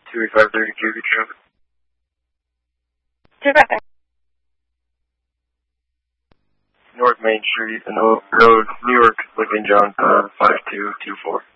28530 traffic. 255. North Main Street and Oak Road, New York, Lincoln John, 5224.